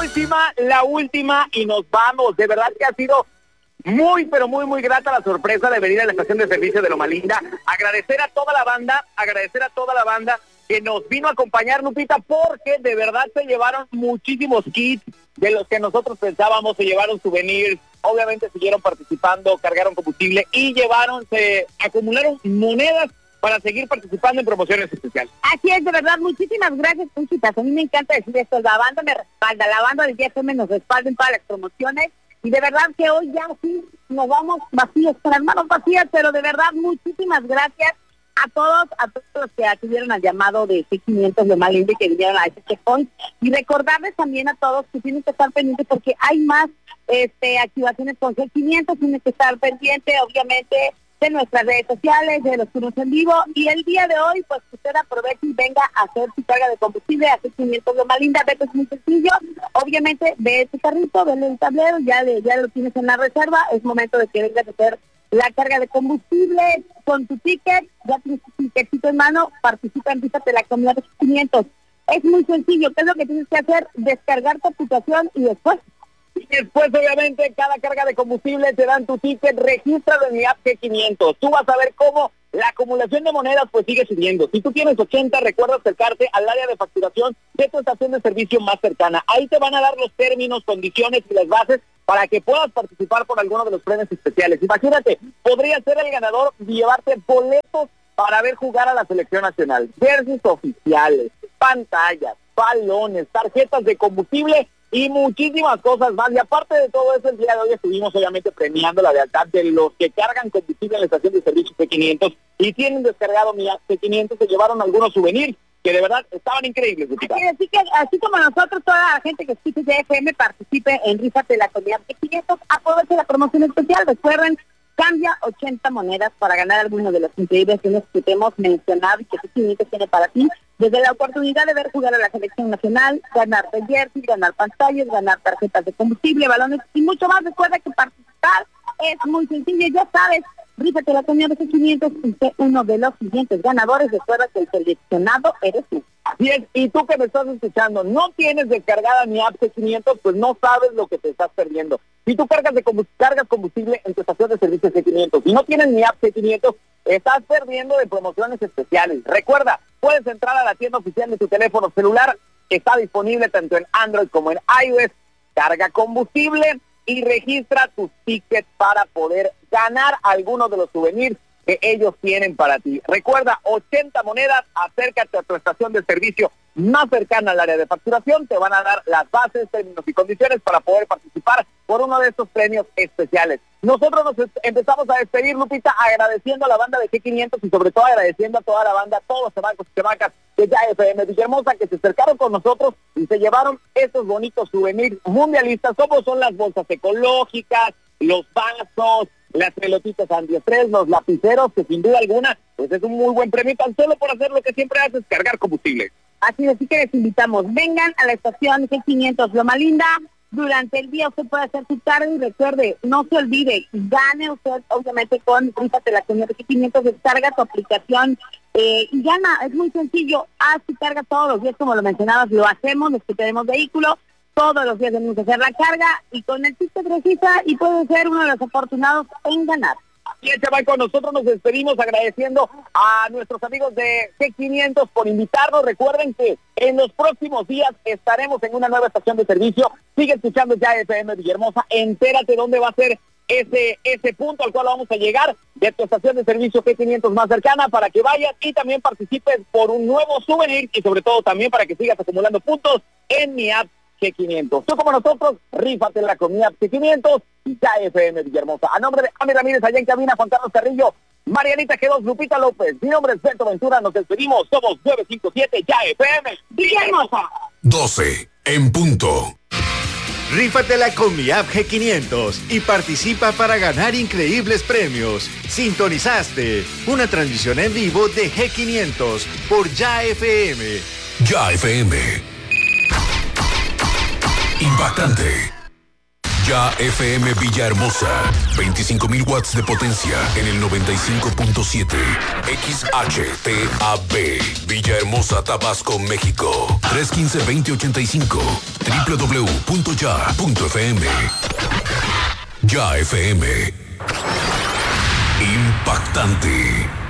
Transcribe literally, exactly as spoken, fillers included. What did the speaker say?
última, la última y nos vamos. De verdad que ha sido muy, pero muy, muy grata la sorpresa de venir a la estación de servicio de Loma Linda. Agradecer a toda la banda, agradecer a toda la banda que nos vino a acompañar, Lupita, porque de verdad se llevaron muchísimos kits de los que nosotros pensábamos, se llevaron souvenirs, obviamente siguieron participando, cargaron combustible y llevaron, se acumularon monedas para seguir participando en promociones especiales. Así es, de verdad, muchísimas gracias, Conchitas. A mí me encanta decir esto, la banda me respalda, la banda del G F M nos respalda en todas las promociones, y de verdad que hoy ya sí nos vamos vacíos, con las manos vacías, pero de verdad muchísimas gracias a todos, a todos los que acudieron al llamado de G quinientos Loma Linda y que vinieron a este checkpoint, y recordarles también a todos que tienen que estar pendientes porque hay más este activaciones con G quinientos, tienen que estar pendientes, obviamente, de nuestras redes sociales, de los turnos en vivo, y el día de hoy, pues usted aproveche y venga a hacer su carga de combustible a G quinientos Loma Linda. Ve, es muy sencillo, obviamente, ve tu carrito, ve el tablero, ya, le, ya lo tienes en la reserva, es momento de que vengas a hacer la carga de combustible con tu ticket, ya tienes tu ticketcito en mano, participa en Rífate la Comida de G quinientos. Es muy sencillo, ¿qué es lo que tienes que hacer? Descargar tu aplicación y después Y después, obviamente, cada carga de combustible te dan tu ticket, regístralo en mi app G quinientos. Tú vas a ver cómo la acumulación de monedas pues sigue subiendo. Si tú tienes ochenta, recuerda acercarte al área de facturación de tu estación de servicio más cercana. Ahí te van a dar los términos, condiciones y las bases para que puedas participar por alguno de los premios especiales. Imagínate, podría ser el ganador y llevarte boletos para ver jugar a la selección nacional, jerseys oficiales, pantallas, balones, tarjetas de combustible y muchísimas cosas más. Y aparte de todo eso, el día de hoy estuvimos obviamente premiando la lealtad de los que cargan combustible en la estación de servicio G quinientos y tienen descargado mi app G quinientos, se llevaron algunos souvenirs que de verdad estaban increíbles. Así, así que así como nosotros, toda la gente que escuche G F M participe en Rífate la Comida G quinientos, aproveche la promoción especial. Recuerden, cambia ochenta monedas para ganar alguno de los increíbles premios que te hemos mencionado y que G quinientos tiene para ti. Desde la oportunidad de ver jugar a la selección nacional, ganar jersey, ganar pantallas, ganar tarjetas de combustible, balones y mucho más. Recuerda que participar es muy sencillo, ya sabes. Rífate la Comida de G quinientos y sé uno de los siguientes ganadores. Recuerda que el seleccionado eres tú. Así es, y tú que me estás escuchando, no tienes descargada mi app G quinientos, pues no sabes lo que te estás perdiendo. Si tú cargas de combustible, cargas combustible en tu estación de servicio G quinientos y no tienes mi app G quinientos, estás perdiendo de promociones especiales. Recuerda, puedes entrar a la tienda oficial de tu teléfono celular, que está disponible tanto en Android como en iOS, carga combustible y registra tus tickets para poder ganar algunos de los souvenirs que ellos tienen para ti. Recuerda, ochenta monedas, acércate a tu estación de servicio más cercana al área de facturación, te van a dar las bases, términos y condiciones para poder participar por uno de estos premios especiales. Nosotros nos empezamos a despedir, Lupita, agradeciendo a la banda de G quinientos y sobre todo agradeciendo a toda la banda, todos los chamacos y chamacas de Ya F M Villahermosa que se acercaron con nosotros y se llevaron estos bonitos souvenirs mundialistas, como son las bolsas ecológicas, los vasos, las pelotitas antiestrés, los lapiceros, que sin duda alguna, pues es un muy buen premio tan solo por hacer lo que siempre haces, cargar combustible. Así es, así que les invitamos, vengan a la estación G quinientos Loma Linda. Durante el día usted puede hacer su carga y recuerde, no se olvide, gane usted obviamente con Rífate la Comida de G quinientos, descarga tu aplicación eh, y gana. Es muy sencillo, haz tu carga todos los días, como lo mencionabas, lo hacemos los que tenemos vehículo. Todos los días tenemos que hacer la carga y con el ticket registra y puede ser uno de los afortunados en ganar. Así es, chaval, con nosotros nos despedimos agradeciendo a nuestros amigos de G quinientos por invitarnos. Recuerden que en los próximos días estaremos en una nueva estación de servicio. Sigue escuchando Ya F M Villahermosa. Entérate dónde va a ser ese ese punto al cual vamos a llegar de tu estación de servicio G quinientos más cercana para que vayas y también participes por un nuevo souvenir y sobre todo también para que sigas acumulando puntos en mi app G quinientos. Tú como nosotros, rífate la Comida G quinientos y Ya F M Villahermosa. A nombre de Ami Ramírez, allá en cabina, Juan Carlos Carrillo, Marianita G dos, Lupita López. Mi nombre es Beto Ventura, nos despedimos. Somos nueve cinco siete Ya F M Villahermosa. doce en punto. Rífatela con mi app G quinientos y participa para ganar increíbles premios. Sintonizaste una transmisión en vivo de G quinientos por Ya F M. Ya F M. Impactante. Ya F M Villahermosa, veinticinco mil watts de potencia en el noventa y cinco punto siete. X H T A B, Villahermosa, Tabasco, México. tres uno cinco, dos cero ocho cinco, doble u doble u doble u punto ya punto f m. Ya F M. Impactante.